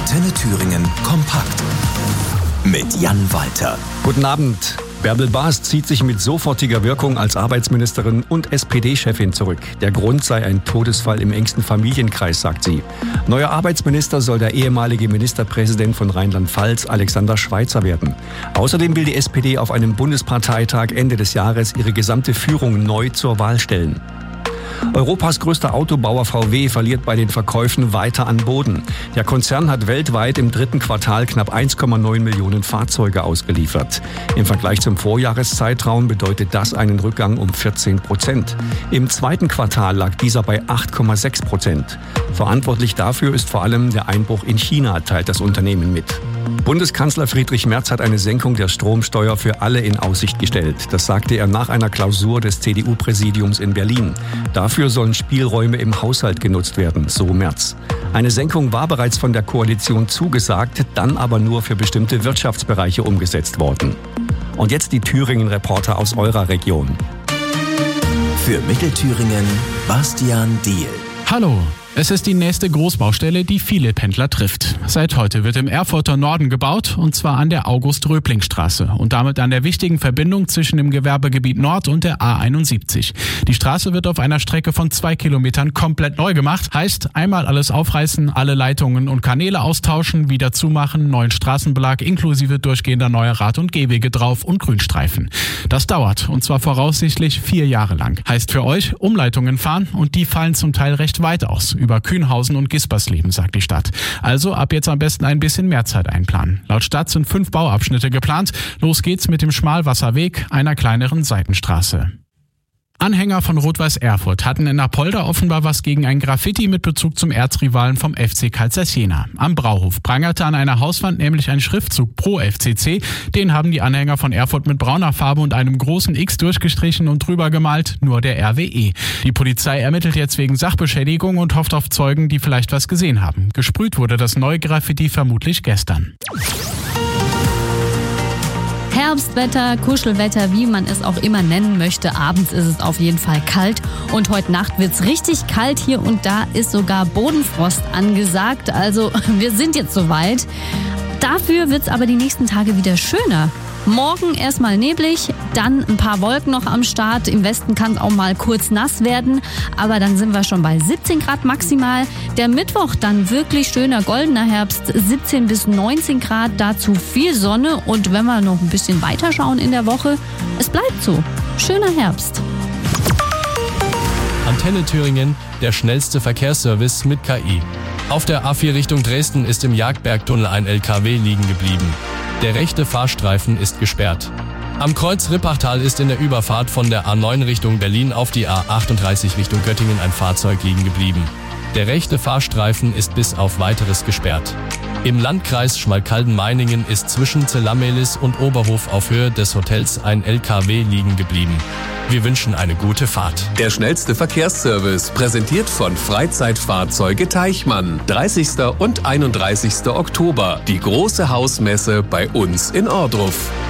Antenne Thüringen kompakt mit Jan Walter. Guten Abend. Bärbel Baas zieht sich mit sofortiger Wirkung als Arbeitsministerin und SPD-Chefin zurück. Der Grund sei ein Todesfall im engsten Familienkreis, sagt sie. Neuer Arbeitsminister soll der ehemalige Ministerpräsident von Rheinland-Pfalz, Alexander Schweitzer, werden. Außerdem will die SPD auf einem Bundesparteitag Ende des Jahres ihre gesamte Führung neu zur Wahl stellen. Europas größter Autobauer VW verliert bei den Verkäufen weiter an Boden. Der Konzern hat weltweit im dritten Quartal knapp 1,9 Millionen Fahrzeuge ausgeliefert. Im Vergleich zum Vorjahreszeitraum bedeutet das einen Rückgang um 14%. Im zweiten Quartal lag dieser bei 8,6%. Verantwortlich dafür ist vor allem der Einbruch in China, teilt das Unternehmen mit. Bundeskanzler Friedrich Merz hat eine Senkung der Stromsteuer für alle in Aussicht gestellt. Das sagte er nach einer Klausur des CDU-Präsidiums in Berlin. Dafür sollen Spielräume im Haushalt genutzt werden, so Merz. Eine Senkung war bereits von der Koalition zugesagt, dann aber nur für bestimmte Wirtschaftsbereiche umgesetzt worden. Und jetzt die Thüringen-Reporter aus eurer Region. Für Mittelthüringen Bastian Diehl. Hallo. Es ist die nächste Großbaustelle, die viele Pendler trifft. Seit heute wird im Erfurter Norden gebaut, und zwar an der August-Röbling-Straße und damit an der wichtigen Verbindung zwischen dem Gewerbegebiet Nord und der A71. Die Straße wird auf einer Strecke von 2 Kilometern komplett neu gemacht. Heißt, einmal alles aufreißen, alle Leitungen und Kanäle austauschen, wieder zumachen, neuen Straßenbelag inklusive durchgehender neuer Rad- und Gehwege drauf und Grünstreifen. Das dauert, und zwar voraussichtlich 4 Jahre lang. Heißt für euch, Umleitungen fahren, und die fallen zum Teil recht weit aus. Über Kühnhausen und Gispersleben, sagt die Stadt. Also ab jetzt am besten ein bisschen mehr Zeit einplanen. Laut Stadt sind 5 Bauabschnitte geplant. Los geht's mit dem Schmalwasserweg, einer kleineren Seitenstraße. Anhänger von Rot-Weiß Erfurt hatten in Apolda offenbar was gegen ein Graffiti mit Bezug zum Erzrivalen vom FC Carlsberg Jena. Am Brauhof prangerte an einer Hauswand nämlich ein Schriftzug pro FCC. Den haben die Anhänger von Erfurt mit brauner Farbe und einem großen X durchgestrichen und drüber gemalt, nur der RWE. Die Polizei ermittelt jetzt wegen Sachbeschädigung und hofft auf Zeugen, die vielleicht was gesehen haben. Gesprüht wurde das neue Graffiti vermutlich gestern. Herbstwetter, Kuschelwetter, wie man es auch immer nennen möchte. Abends ist es auf jeden Fall kalt und heute Nacht wird's richtig kalt. Hier und da ist sogar Bodenfrost angesagt. Also wir sind jetzt soweit. Dafür wird's aber die nächsten Tage wieder schöner. Morgen erstmal neblig, dann ein paar Wolken noch am Start. Im Westen kann es auch mal kurz nass werden, aber dann sind wir schon bei 17 Grad maximal. Der Mittwoch dann wirklich schöner goldener Herbst, 17 bis 19 Grad, dazu viel Sonne. Und wenn wir noch ein bisschen weiter schauen in der Woche, es bleibt so. Schöner Herbst. Antenne Thüringen, der schnellste Verkehrsservice mit KI. Auf der A4 Richtung Dresden ist im Jagdbergtunnel ein LKW liegen geblieben. Der rechte Fahrstreifen ist gesperrt. Am Kreuz Rippachtal ist in der Überfahrt von der A9 Richtung Berlin auf die A38 Richtung Göttingen ein Fahrzeug liegen geblieben. Der rechte Fahrstreifen ist bis auf Weiteres gesperrt. Im Landkreis Schmalkalden-Meiningen ist zwischen Zellamelis und Oberhof auf Höhe des Hotels ein LKW liegen geblieben. Wir wünschen eine gute Fahrt. Der schnellste Verkehrsservice, präsentiert von Freizeitfahrzeuge Teichmann. 30. und 31. Oktober, die große Hausmesse bei uns in Ohrdruf.